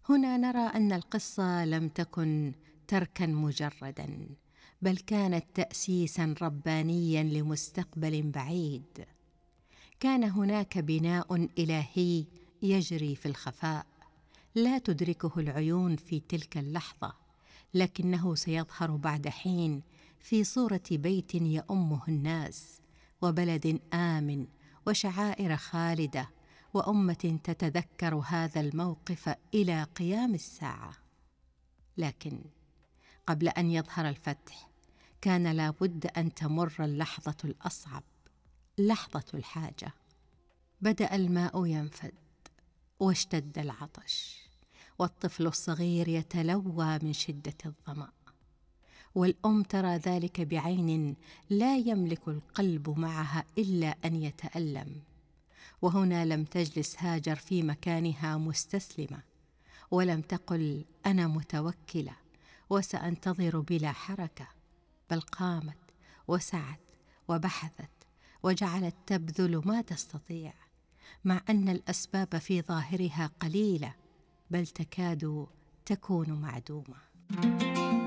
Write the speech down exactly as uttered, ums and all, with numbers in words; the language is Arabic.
هنا نرى أن القصة لم تكن تركا مجردا، بل كانت تأسيسا ربانيا لمستقبل بعيد. كان هناك بناء إلهي يجري في الخفاء، لا تدركه العيون في تلك اللحظة، لكنه سيظهر بعد حين في صورة بيت يؤمه الناس، وبلد آمن، وشعائر خالدة، وأمة تتذكر هذا الموقف إلى قيام الساعة. لكن قبل أن يظهر الفتح، كان لابد أن تمر اللحظة الأصعب، لحظة الحاجة. بدأ الماء ينفد، واشتد العطش، والطفل الصغير يتلوى من شدة الظمأ، والأم ترى ذلك بعين لا يملك القلب معها إلا أن يتألم. وهنا لم تجلس هاجر في مكانها مستسلمة، ولم تقل أنا متوكلة وسأنتظر بلا حركة، بل قامت وسعت وبحثت وجعلت تبذل ما تستطيع، مع أن الأسباب في ظاهرها قليلة، بل تكاد تكون معدومة.